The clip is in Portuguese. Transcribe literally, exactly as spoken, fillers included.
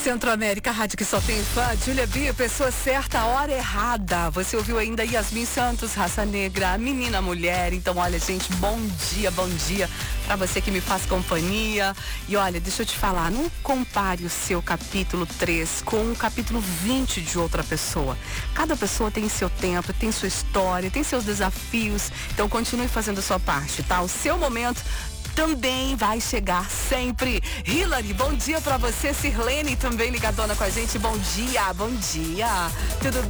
Centro-América, rádio que só tem fã. Júlia B, pessoa certa, hora errada. Você ouviu ainda Yasmin Santos, Raça Negra, Menina Mulher. Então, olha, gente, bom dia, bom dia pra você que me faz companhia. E olha, deixa eu te falar, não compare o seu capítulo três com o capítulo vinte de outra pessoa. Cada pessoa tem seu tempo, tem sua história, tem seus desafios. Então, continue fazendo a sua parte, tá? O seu momento também vai chegar sempre. Hilary, bom dia pra você. Sirlene também ligadona com a gente. Bom dia, bom dia. Tudo